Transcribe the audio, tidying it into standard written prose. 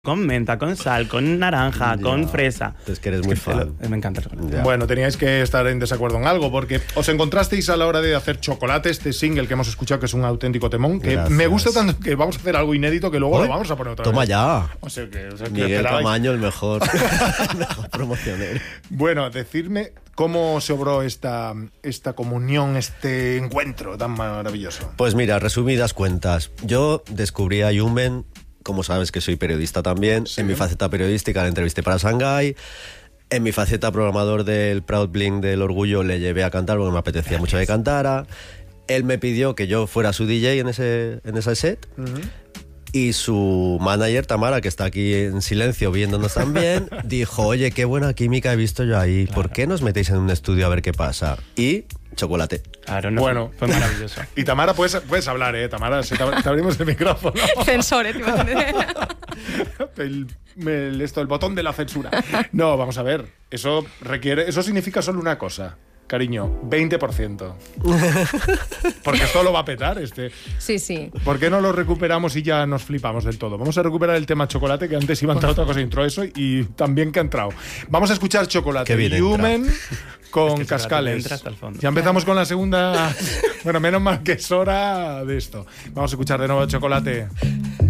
con menta, con sal, con naranja, con fresa. Es que eres muy fan. Me encanta el chocolate. Ya. Bueno, teníais que estar en desacuerdo en algo, porque os encontrasteis a la hora de hacer chocolate, este single que hemos escuchado, que es un auténtico temón, que Gracias. me gusta tanto que vamos a hacer algo inédito que luego lo vamos a poner otra Toma vez. ya. O sea que Miguel esperabais. Camaño, el mejor promocionero. Bueno, decirme cómo se obró esta comunión, este encuentro tan maravilloso. Pues mira, resumidas cuentas. Yo descubrí a Yumen, como sabes que soy periodista también, Sí. en mi faceta periodística le entrevisté para Shanghai. En mi faceta programador del Proud Bling del Orgullo le llevé a cantar porque me apetecía mucho que cantara. Él me pidió que yo fuera su DJ en ese set. Y su manager, Tamara, que está aquí en silencio viéndonos también, dijo, oye, qué buena química he visto yo ahí. ¿Por qué nos metéis en un estudio a ver qué pasa? Y chocolate. Claro, no, Bueno. fue maravilloso. Y Tamara, puedes hablar, Tamara, te abrimos el micrófono. Censores, te imaginas. El botón de la censura. No, vamos a ver. Eso significa solo una cosa. Cariño, 20%. Porque esto lo va a petar. Sí, sí. ¿Por qué no lo recuperamos y ya nos flipamos del todo? Vamos a recuperar el tema chocolate, que antes iba a entrar otra cosa, entró eso y también que ha entrado. Vamos a escuchar Chocolate. Qué bien Yumen con Es que Cascales. entra hasta el fondo. Ya empezamos con la segunda. Bueno, menos mal que es hora de esto. Vamos a escuchar de nuevo Chocolate.